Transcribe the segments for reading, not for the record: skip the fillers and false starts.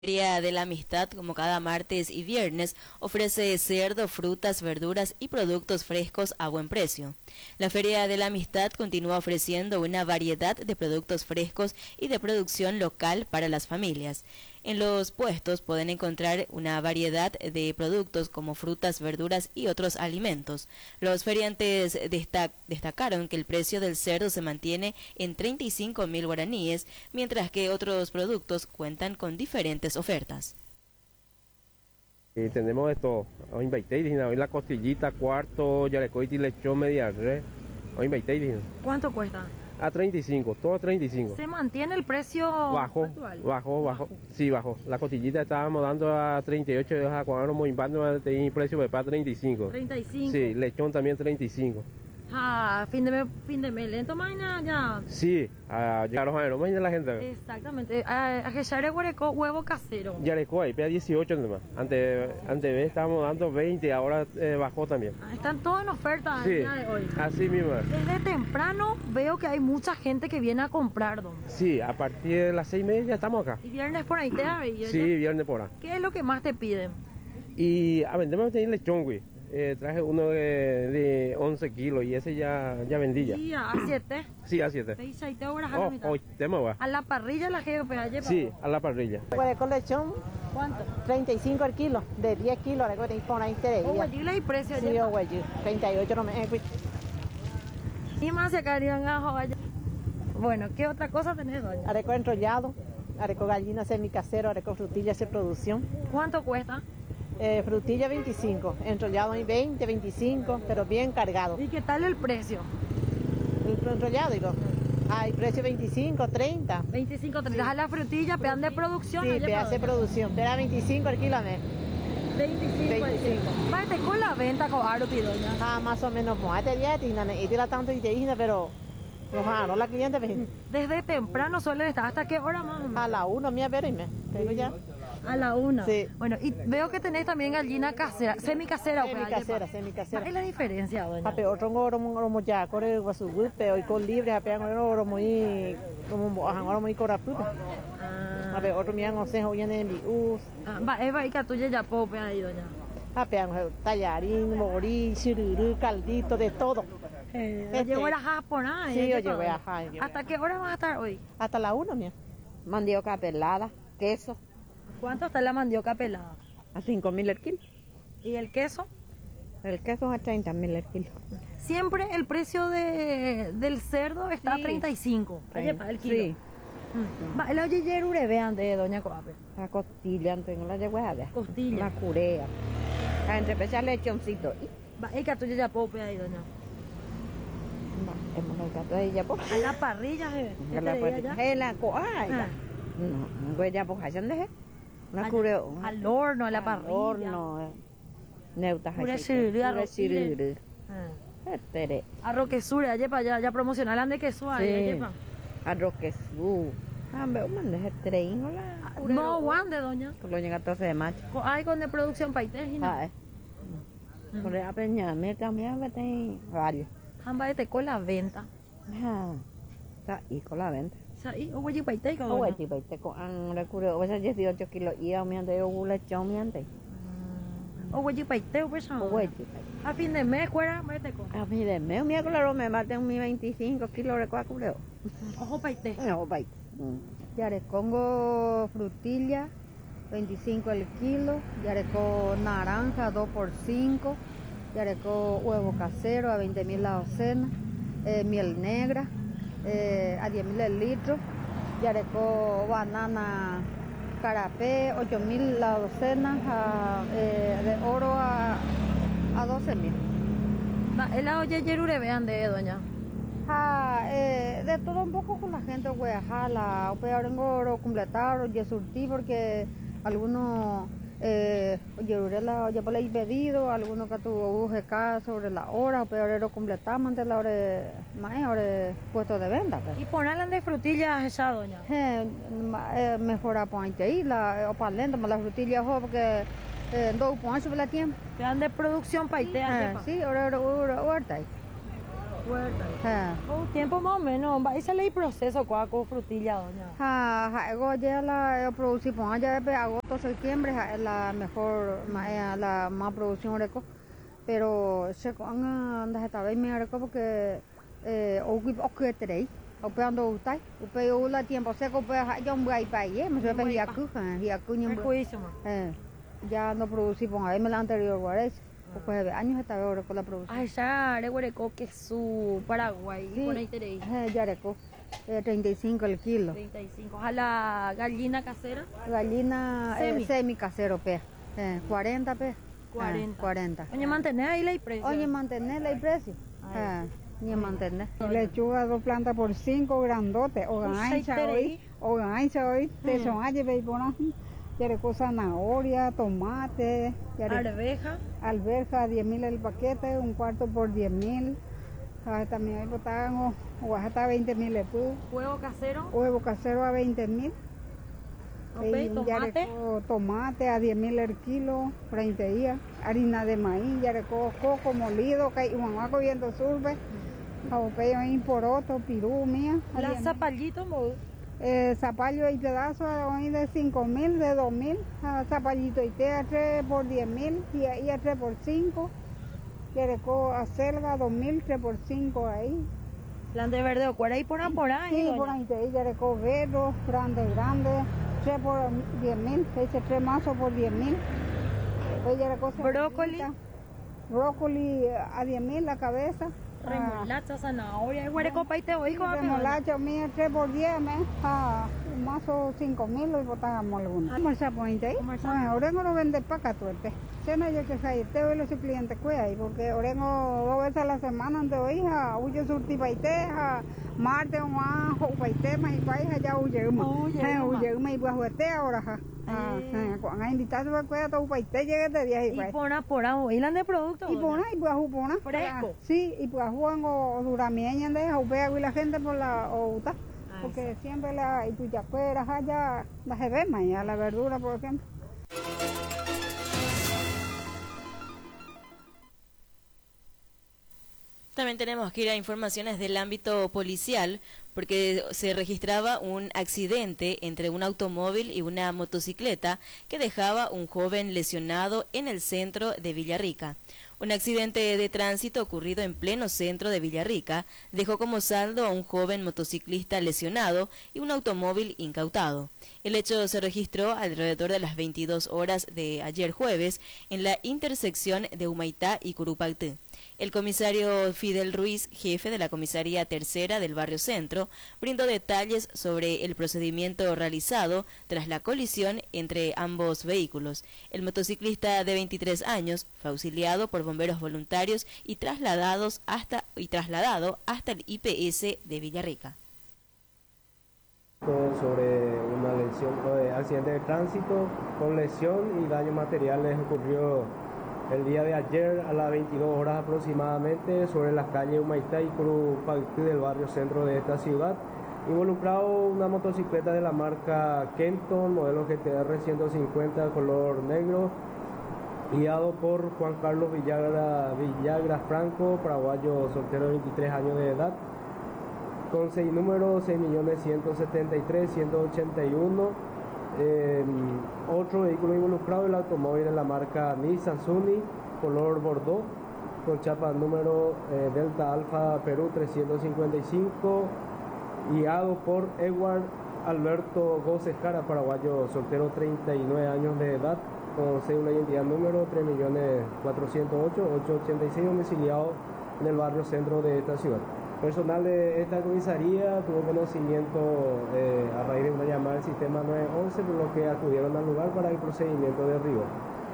Feria de la Amistad, como cada martes y viernes, ofrece cerdo, frutas, verduras y productos frescos a buen precio. La Feria de la Amistad continúa ofreciendo una variedad de productos frescos y de producción local para las familias. En los puestos pueden encontrar una variedad de productos como frutas, verduras y otros alimentos. Los feriantes destacaron que el precio del cerdo se mantiene en 35.000 guaraníes, mientras que otros productos cuentan con diferentes ofertas. Tenemos esto, hoy la costillita, cuarto, yarecoiti, lechón, media res, hoy ¿Cuánto cuesta? A 35, todo a 35. ¿Se mantiene el precio actual? Bajo. Sí, bajo. La costillita estábamos dando a 38, a cuando muy el precio para 35. 35. Sí, lechón también 35. Ah, fin de mes lento mañana ya. Sí, llegaron a mañana la gente. Exactamente. A que huevo casero. Yareco ahí, pega 18 nomás. Antes estábamos dando 20, ahora bajó también. Están todos en oferta sí, el día de hoy. Así mismo. Desde temprano veo que hay mucha gente que viene a comprar, don. Sí, a partir de las 6:30 ya estamos acá. ¿Y viernes por ahí te da? Sí, viernes por ahí. ¿Qué es lo que más te piden? Y vendemos el lechón, güey. Traje uno de 11 kilos y ese ya vendí ya. Sí, a 7. Sí, a 7. Hoy tema a la parrilla la que lleva. Sí, a la parrilla. Con lechón, ¿cuánto? 35 el kilo, de 10 kilos, le cuesta por ahí interés. ¿Y precio? Sí, güey, 38 no me. Y más se caerían ajo allá. Bueno, ¿qué otra cosa tenés, doña? Areco enrollado, areco gallina semicasero, areco frutilla de producción. ¿Cuánto cuesta? Frutilla 25, enrollado en 20, 25, pero bien cargado. ¿Y qué tal el precio? El enrollado, digo. Hay precio 25, 30. 25, 30. Sí. La frutilla, pedan de producción. Sí, pedan de producción. Peda 25 el kilo, 25. Parte con la venta con aro, doña. Más o menos, y tira tanto y te dice, pero no la cliente. Desde temprano suele estar, ¿hasta qué hora más? A la 1, mía, pero tengo ya. A la 1. Sí. Bueno, y veo que tenés también gallina casera, semicasera. Semicasera. ¿Cuál es la diferencia, doña? Ape otro oromo ya corre guasugupe hoy con libre ape oro muy coraputa. Ape otro mian osejo viene en bius. Eva y catuye ya pope ahí, doña. Ape tallarín, morí, chirurú, caldito, de todo. Llegó a japonés. Sí, yo llegué a Jaén. ¿Hasta qué hora vas a estar hoy? Hasta la 1, mía. Mandioca pelada, queso. ¿Cuánto está la mandioca pelada? A 5.000 el kilo. ¿Y el queso? El queso a 30.000 el kilo. Siempre el precio del cerdo está a 35. El kilo. Sí. La oye vean de doña Coape. La costilla, tengo la yeguada. Costilla. La curea. La entrepesa lechoncito. El gato ya pope ahí, doña. Hemos el gato de ella a la parrilla, la coa. No, ya pues hayan de al horno, a la parrilla. Al horno. Neuta arroz quesura, ya promocionalan de queso ahí, arroz quesú. No, guande, doña. Lo llega 14 de macho. Hay con de producción paitejina. Con la peña, me también varios. Amba de con la venta. Está y con la venta. ¿Y o güey paite con? O güey paite con recurre, o sea, 18 kilos y a mí ande o lechón mi ante. O güey paite, pues. O güey. A fin de mes, ¿cuál mete con? A fin de mes, mira claro, me maten mi 25 kilos de cuaculeo. Ojo paite. Ojo paite. Ya le pongo frutilla 25 el kilo, ya le pongo naranja 2 por 5, ya le pongo huevo casero a 20.000 la docena, miel negra a 10.000 el litro, ya le pongo banana carapé 8.000 la docena, de oro a 12.000. El oye yerure vean de doña. De todo un poco con la gente, güey, la oro completar, oye, surtí porque algunos, oye, ya por ahí pedido, algunos que tuvo acá sobre la hora, pero completamos antes la hora más, hora puesto de venta. ¿Y ponerla de frutillas esa doña? Mejor a poner ahí, o para lento, más la frutilla, porque dos pones sobre la tiempo. ¿Quedan de producción paitea? Sí, ahora. Puerta. Ha. Tiempo más o menos, va a irse el proceso con frutilla, doña. Ego ya la producción, ya de agosto, septiembre es la mejor, la más producción reco, pero se anda esta vez me reco porque o terei, o peando utai, o peo la tiempo seco pues ya un buen país, me se pe hiaku ni ya no producimos, ahí me la anterior guares. Después de años esta vez con la producción. Ay, ya, Areguareco, que su Paraguay. Sí, por ahí tenéis. Ya reco, 35 el kilo. 35. A la gallina casera. Gallina semi casero, 40 pe. 40. 40. Oye, mantener ahí la precio. Oye, mantener el precio. Ni mantener. Lechuga 2 plantas por 5 grandote. O gancha hoy. Te son allí, veis, Yareco zanahoria, tomate. Alberja, 10.000 el paquete, un cuarto por 10.000. También hay botágano, o hasta 20.000 el pu. Huevo casero. A 20.000. Ok, tomate. Tomate a 10.000 el kilo, 30 días. Harina de maíz, yareco coco molido, que mamá cogiendo surbe. Jaupeyo en poroto, pirú, mía. La zapallito, Zapallo y pedazo de 5.000, de 2.000, zapallito y té a 3 por 10.000 y a 3 por 5. Yareco acelga 2.000, 3 por 5 ahí. Plan de verde o cuera y por ahí. Sí, por ahí te yareco verde, grande, 3 por 10.000, ese 3 mazos por 10.000. Brócoli a 10.000 la cabeza. Remolacha, zanahoria, Areguareco, paite hoy, remolacha mía 3 por 10, un mazo 5.000 y botamos algunos. Comercial point ahí. Orengo no vende para acá, tuerte. Cena yo que say, te voy a los clientes cuida ahí, porque Orengo 2 veces a la semana ante hoy, huyo surti paite, marte o más, paite, más y paisa ya huye y pues juguete ahora, cuando hay invitado a cuidar todo paite, llegue de 10 y pues. Y pona, ¿y la de producto? Y pona. Fresco. Sí, y pues juan o duramieña de jaupea y la gente por la outa, porque siempre la y tu yacuera allá la se ve más, la verdura por ejemplo. También tenemos que ir a informaciones del ámbito policial, porque se registraba un accidente entre un automóvil y una motocicleta que dejaba un joven lesionado en el centro de Villarrica. Un accidente de tránsito ocurrido en pleno centro de Villarrica dejó como saldo a un joven motociclista lesionado y un automóvil incautado. El hecho se registró alrededor de las 22 horas de ayer jueves en la intersección de Humaitá y Curupactí. El comisario Fidel Ruiz, jefe de la comisaría tercera del barrio Centro, brindó detalles sobre el procedimiento realizado tras la colisión entre ambos vehículos. El motociclista de 23 años fue auxiliado por bomberos voluntarios y trasladado hasta el IPS de Villarrica. Sobre una lesión, accidente de tránsito con lesión y daños materiales ocurrió el día de ayer a las 22 horas aproximadamente sobre las calles Humaitá y Curupactí del barrio Centro de esta ciudad. Involucrado una motocicleta de la marca Kenton, modelo GTR 150 color negro, guiado por Juan Carlos Villagra Franco, paraguayo soltero de 23 años de edad, con número 6.173.181. Otro vehículo involucrado, el automóvil de la marca Nissan Sunny, color bordeaux, con chapa número Delta Alfa Perú 355, guiado por Edward Alberto Gómez Jara, paraguayo soltero 39 años de edad, con cédula de identidad número 3.408.886, domiciliado en el barrio Centro de esta ciudad. Personal de esta comisaría tuvo conocimiento a raíz de una llamada del sistema 911, por lo que acudieron al lugar para el procedimiento de rigor.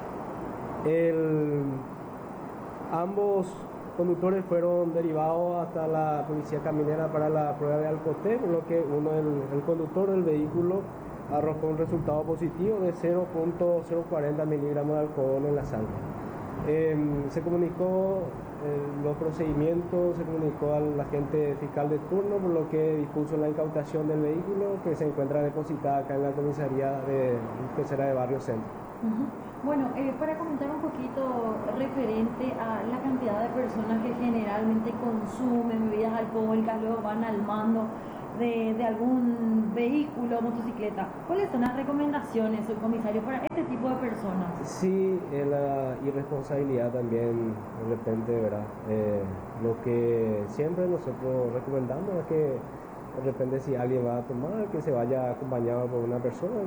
Ambos conductores fueron derivados hasta la policía caminera para la prueba de alcohol, por lo que el conductor del vehículo arrojó un resultado positivo de 0.040 miligramos de alcohol en la sangre. Se comunicó los procedimientos, se comunicó al agente fiscal de turno, por lo que dispuso la incautación del vehículo, que se encuentra depositada acá en la comisaría tercera de Barrio Centro. Ujú. Bueno, para comentar un poquito referente a la cantidad de personas que generalmente consumen bebidas alcohólicas, luego van al mando de algún vehículo o motocicleta, ¿cuáles son las recomendaciones, subcomisario, para este tipo de personas? Sí, la irresponsabilidad también de repente, ¿verdad? Lo que siempre nosotros recomendamos es que de repente si alguien va a tomar, que se vaya acompañado por una persona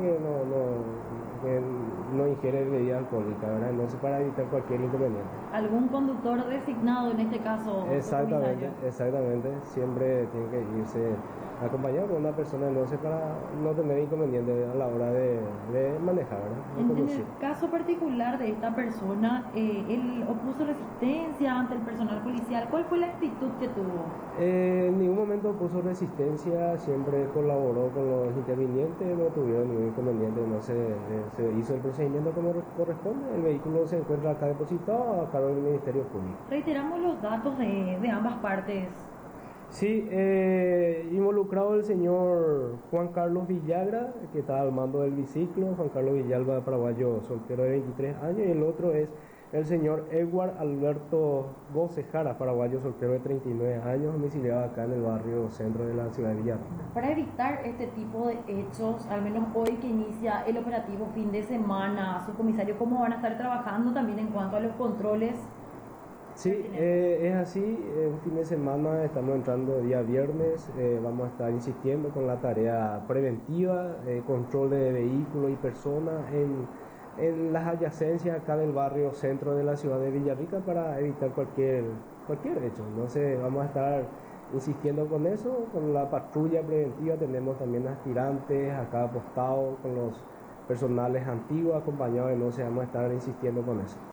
que no ingiere bebida alcohólica, ¿verdad? Entonces para evitar cualquier inconveniente. ¿Algún conductor designado en este caso, Exactamente, subcomisario? exactamente. Siempre tiene que irse acompañado por una persona, entonces para no tener inconvenientes a la hora de manejar, ¿verdad? De En conducir. el caso particular de esta persona, él opuso resistencia ante el personal policial. ¿Cuál fue la actitud que tuvo? En ningún momento puso resistencia, siempre colaboró con los intervinientes, no tuvieron ningún inconveniente, no se hizo el procedimiento como corresponde. El vehículo se encuentra acá depositado a cargo del Ministerio Público. Reiteramos los datos de ambas partes. Sí, involucrado el señor Juan Carlos Villagra, que está al mando del biciclo, Juan Carlos Villalba, paraguayo, soltero de 23 años, y el otro es el señor Edward Alberto Gocejara, paraguayo, soltero de 39 años, domiciliado acá en el barrio centro de la ciudad de Villarrica. Para evitar este tipo de hechos, al menos hoy que inicia el operativo fin de semana, subcomisario, ¿cómo van a estar trabajando también en cuanto a los controles? Sí, es así, un fin de semana estamos entrando día viernes, vamos a estar insistiendo con la tarea preventiva, control de vehículos y personas en las adyacencias acá del barrio centro de la ciudad de Villarrica para evitar cualquier hecho. Entonces vamos a estar insistiendo con eso, con la patrulla preventiva tenemos también aspirantes acá apostados con los personales antiguos acompañados, entonces vamos a estar insistiendo con eso.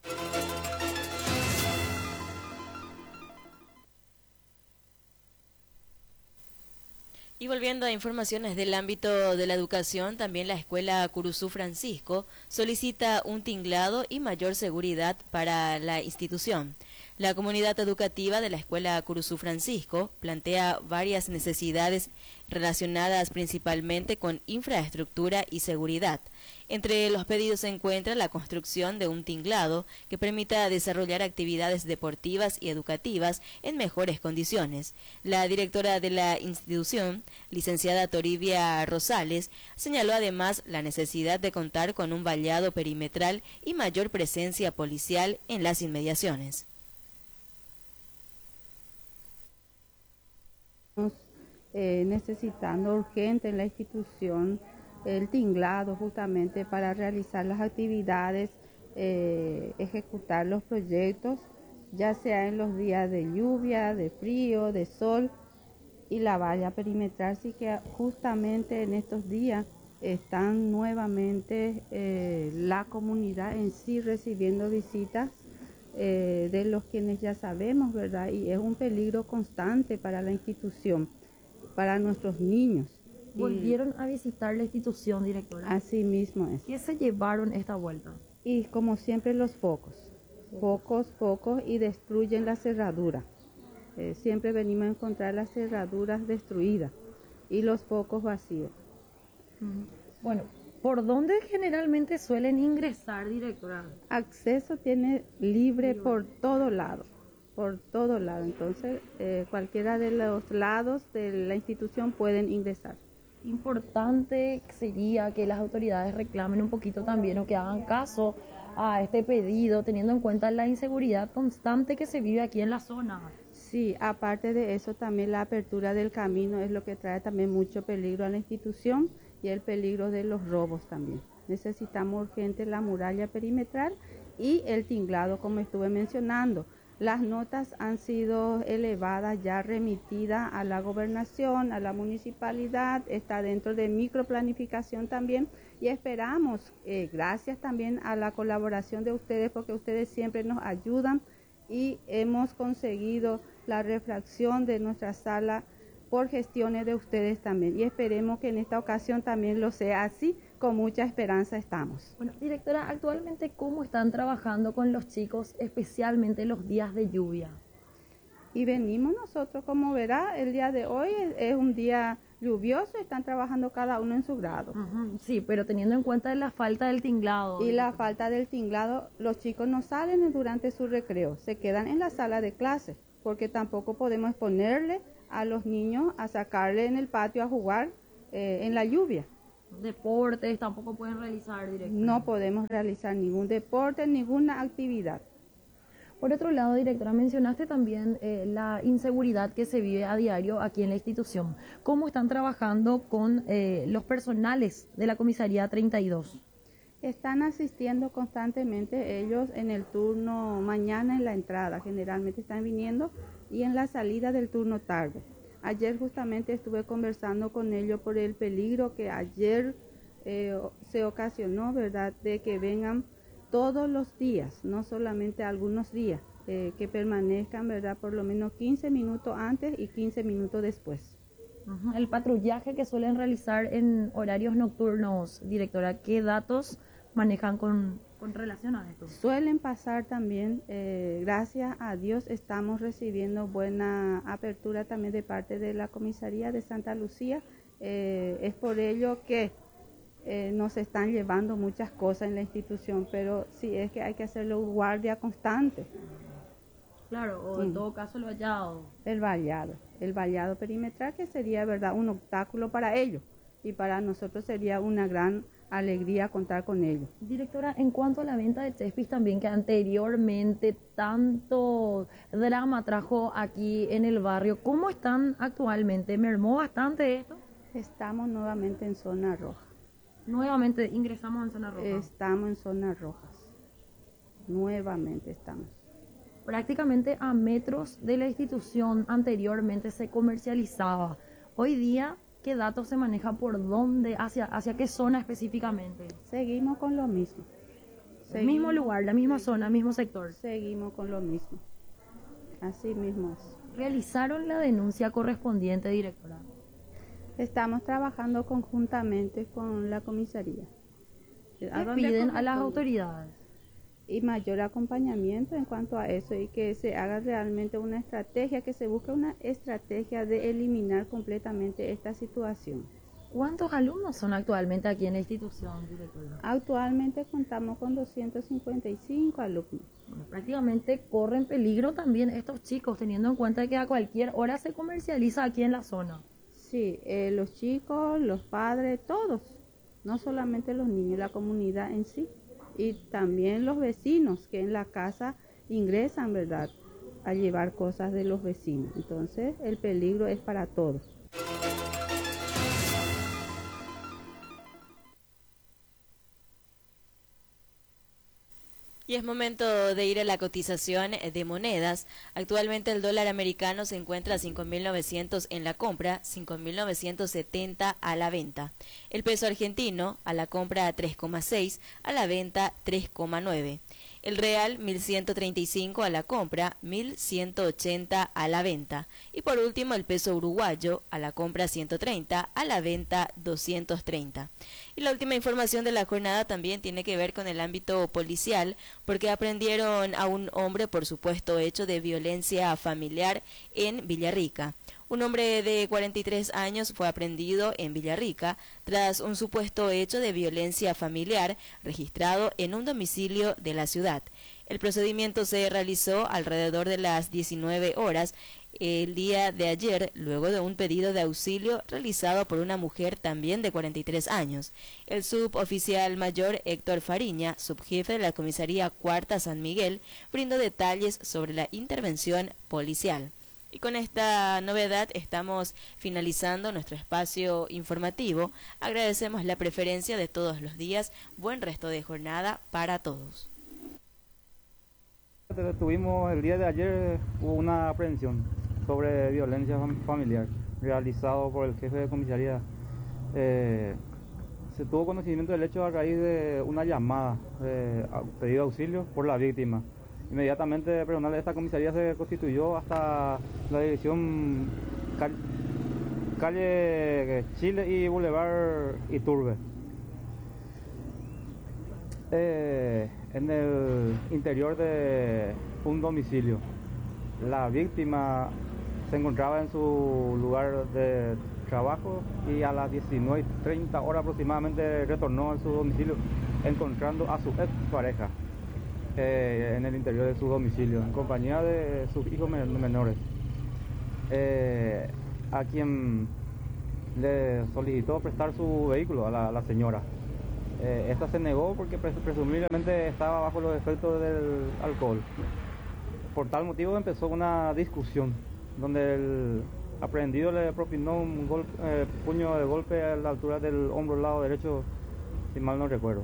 Y volviendo a informaciones del ámbito de la educación, también la escuela Curuzú Francisco solicita un tinglado y mayor seguridad para la institución. La comunidad educativa de la escuela Curuzú Francisco plantea varias necesidades relacionadas principalmente con infraestructura y seguridad. Entre los pedidos se encuentra la construcción de un tinglado que permita desarrollar actividades deportivas y educativas en mejores condiciones. La directora de la institución, licenciada Toribia Rosales, señaló además la necesidad de contar con un vallado perimetral y mayor presencia policial en las inmediaciones. Necesitando urgente en la institución el tinglado justamente para realizar las actividades, ejecutar los proyectos, ya sea en los días de lluvia, de frío, de sol, y la valla perimetral. Sí que justamente en estos días están nuevamente la comunidad en sí recibiendo visitas de los quienes ya sabemos, ¿verdad? Y es un peligro constante para la institución, para nuestros niños. ¿Volvieron a visitar la institución, directora? Así mismo es. ¿Qué se llevaron esta vuelta? Y como siempre los focos, y destruyen la cerradura. Siempre venimos a encontrar las cerraduras destruidas y los focos vacíos. Bueno, ¿por dónde generalmente suelen ingresar, directora? Acceso tiene libre por todo lado. Entonces, cualquiera de los lados de la institución pueden ingresar. Importante sería que las autoridades reclamen un poquito también o que hagan caso a este pedido, teniendo en cuenta la inseguridad constante que se vive aquí en la zona. Sí, aparte de eso, también la apertura del camino es lo que trae también mucho peligro a la institución y el peligro de los robos también. Necesitamos urgente la muralla perimetral y el tinglado, como estuve mencionando. Las notas han sido elevadas, ya remitidas a la gobernación, a la municipalidad, está dentro de microplanificación también y esperamos, gracias también a la colaboración de ustedes, porque ustedes siempre nos ayudan y hemos conseguido la refracción de nuestra sala por gestiones de ustedes también y esperemos que en esta ocasión también lo sea así, con mucha esperanza estamos. Bueno, directora, actualmente ¿cómo están trabajando con los chicos, especialmente los días de lluvia? Y venimos nosotros, como verá, el día de hoy es un día lluvioso, están trabajando cada uno en su grado. Sí, pero teniendo en cuenta la falta del tinglado. Y la falta del tinglado, los chicos no salen durante su recreo, se quedan en la sala de clase, porque tampoco podemos exponerle a los niños a sacarle en el patio a jugar en la lluvia. Deportes tampoco pueden realizar directamente. No podemos realizar ningún deporte, ninguna actividad. Por otro lado, directora, mencionaste también la inseguridad que se vive a diario aquí en la institución. ¿Cómo están trabajando con los personales de la comisaría 32? Están asistiendo constantemente ellos en el turno mañana en la entrada, generalmente están viniendo, y en la salida del turno tarde. Ayer justamente estuve conversando con ellos por el peligro que ayer se ocasionó, ¿verdad?, de que vengan todos los días, no solamente algunos días, que permanezcan, ¿verdad?, por lo menos 15 minutos antes y 15 minutos después. El patrullaje que suelen realizar en horarios nocturnos, directora, ¿qué datos manejan con relación a esto? Suelen pasar también, gracias a Dios, estamos recibiendo buena apertura también de parte de la comisaría de Santa Lucía. Es por ello que nos están llevando muchas cosas en la institución, pero sí es que hay que hacerlo guardia constante. Claro, o en todo caso el vallado. El vallado perimetral, que sería, ¿verdad?, un obstáculo para ellos, y para nosotros sería una gran alegría contar con ellos. Directora, en cuanto a la venta de Chespis también, que anteriormente tanto drama trajo aquí en el barrio, ¿cómo están actualmente? ¿Mermó bastante esto? Estamos nuevamente en zona roja. Nuevamente ingresamos en zona roja. Estamos en zonas rojas. Nuevamente estamos. Prácticamente a metros de la institución anteriormente se comercializaba. Hoy día, ¿qué datos se maneja por dónde, hacia qué zona específicamente? Seguimos con lo mismo. Mismo lugar, la misma zona, mismo sector. Seguimos con lo mismo. Así mismo es. ¿Realizaron la denuncia correspondiente, directora? Estamos trabajando conjuntamente con la comisaría. ¿Qué piden a las autoridades? Y mayor acompañamiento en cuanto a eso, y que se haga realmente una estrategia, que se busque una estrategia de eliminar completamente esta situación. ¿Cuántos alumnos son actualmente aquí en la institución, directora? Actualmente contamos con 255 alumnos. Bueno, prácticamente corren peligro también estos chicos, teniendo en cuenta que a cualquier hora se comercializa aquí en la zona. Sí, los chicos, los padres, todos, no solamente los niños, la comunidad en sí. Y también los vecinos que en la casa ingresan, ¿verdad?, a llevar cosas de los vecinos. Entonces, el peligro es para todos. Y es momento de ir a la cotización de monedas. Actualmente el dólar americano se encuentra a 5.900 en la compra, 5.970 a la venta. El peso argentino a la compra a 3,6, a la venta 3,9. El real 1.135 a la compra, 1.180 a la venta. Y por último el peso uruguayo a la compra 130, a la venta 230. Y la última información de la jornada también tiene que ver con el ámbito policial, porque aprendieron a un hombre por supuesto hecho de violencia familiar en Villarrica. Un hombre de 43 años fue aprehendido en Villarrica tras un supuesto hecho de violencia familiar registrado en un domicilio de la ciudad. El procedimiento se realizó alrededor de las 19 horas el día de ayer, luego de un pedido de auxilio realizado por una mujer también de 43 años. El suboficial mayor Héctor Fariña, subjefe de la comisaría Cuarta San Miguel, brindó detalles sobre la intervención policial. Y con esta novedad estamos finalizando nuestro espacio informativo. Agradecemos la preferencia de todos los días. Buen resto de jornada para todos. Tuvimos el día de ayer, hubo una aprehensión sobre violencia familiar realizado por el jefe de comisaría. Se tuvo conocimiento del hecho a raíz de una llamada de pedido de auxilio por la víctima. Inmediatamente el personal de esta comisaría se constituyó hasta la división calle Chile y Boulevard Iturbe. En el interior de un domicilio. La víctima se encontraba en su lugar de trabajo y a las 19:30 horas aproximadamente retornó a su domicilio encontrando a su ex pareja en el interior de su domicilio en compañía de sus hijos menores, a quien le solicitó prestar su vehículo a la señora. Esta se negó porque presumiblemente estaba bajo los efectos del alcohol. Por tal motivo empezó una discusión donde el aprehendido le propinó un puño de golpe a la altura del hombro al lado derecho, si mal no recuerdo.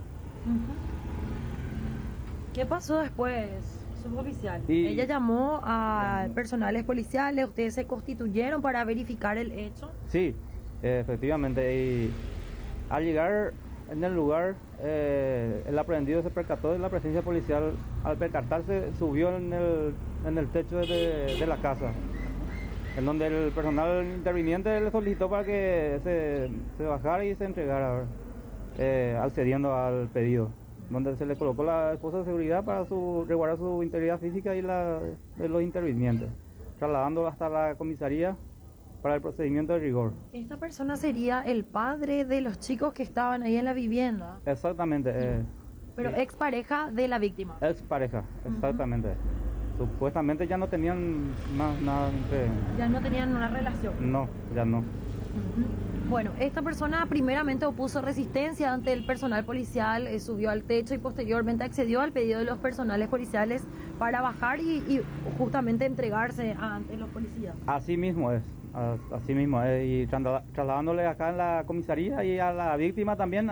¿Qué pasó después, suboficial? Ella llamó a personales policiales, ustedes se constituyeron para verificar el hecho. Sí, efectivamente. Y al llegar en el lugar, el aprehendido se percató de la presencia policial. Al percatarse, subió en el techo de la casa, en donde el personal interviniente le solicitó para que se bajara y se entregara, accediendo al pedido, donde se le colocó la esposa de seguridad para resguardar su integridad física y la de los intervinientes, trasladándolo hasta la comisaría para el procedimiento de rigor. ¿Esta persona sería el padre de los chicos que estaban ahí en la vivienda? Exactamente. Pero sí. Expareja de la víctima. Expareja, exactamente. Supuestamente ya no tenían más nada entre... Ya no tenían una relación. No, ya no. Bueno, esta persona primeramente opuso resistencia ante el personal policial, subió al techo y posteriormente accedió al pedido de los personales policiales para bajar y justamente entregarse ante los policías. Así mismo es, y trasladándole acá en la comisaría y a la víctima también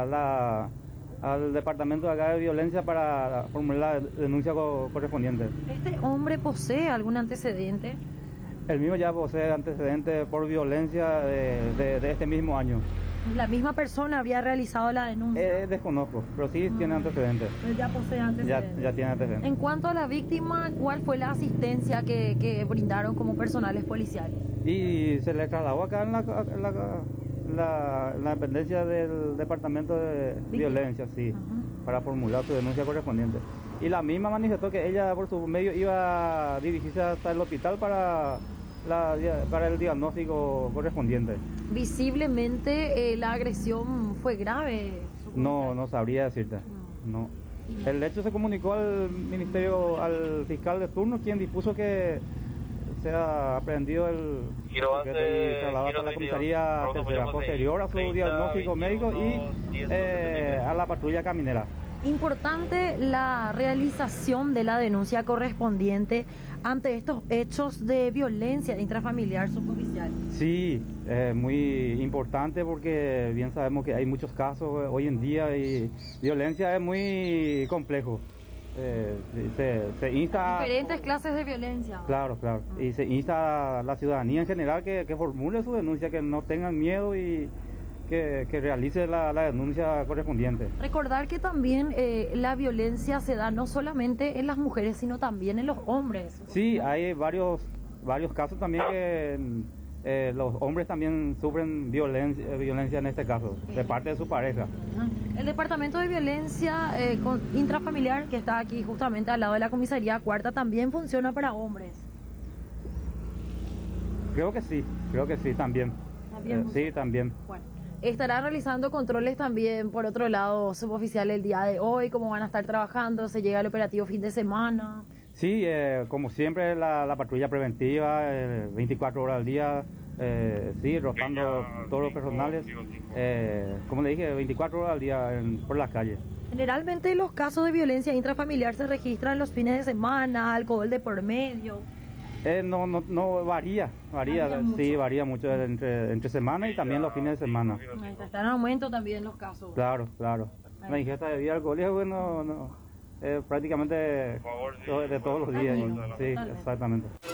al departamento de acá de violencia para formular la denuncia correspondiente. ¿Este hombre posee algún antecedente? El mismo ya posee antecedentes por violencia de este mismo año. ¿La misma persona habría realizado la denuncia? Desconozco, pero sí tiene antecedentes. Él ya posee antecedentes. Ya tiene antecedentes. En cuanto a la víctima, ¿cuál fue la asistencia que brindaron como personales policiales? Y se le trasladó acá en la dependencia del departamento de violencia, sí, para formular su denuncia correspondiente. Y la misma manifestó que ella por su medio iba a dirigirse hasta el hospital para el diagnóstico correspondiente. Visiblemente la agresión fue grave. No sabría decirte. No. El hecho se comunicó al ministerio, al fiscal de turno, quien dispuso que sea aprehendido el sujeto y trasladado a la comisaría tercera posterior a su diagnóstico médico y a la patrulla caminera. Importante la realización de la denuncia correspondiente ante estos hechos de violencia intrafamiliar suboficial. Sí, muy importante porque bien sabemos que hay muchos casos hoy en día y violencia es muy complejo. Se insta... Diferentes clases de violencia. Claro. Y se insta a la ciudadanía en general que formule su denuncia, que no tengan miedo y que realice la denuncia correspondiente. Recordar que también la violencia se da no solamente en las mujeres, sino también en los hombres. Sí, hay varios casos también que los hombres también sufren violencia en este caso, de parte de su pareja. El Departamento de Violencia Intrafamiliar, que está aquí justamente al lado de la comisaría cuarta, también funciona para hombres. Creo que sí también. Sí, también. Bueno. Estará realizando controles también, por otro lado, suboficial, el día de hoy, cómo van a estar trabajando, se llega al operativo fin de semana. Sí, como siempre la patrulla preventiva, 24 horas al día, sí, rotando todos los personales, como le dije, 24 horas al día por las calles. Generalmente los casos de violencia intrafamiliar se registran los fines de semana, alcohol de por medio. No varía sí, varía mucho entre semana y también los fines de semana. Están en aumento también los casos. Claro. La ingesta de bebida alcohólica, bueno, prácticamente de todos los días. Sí, exactamente.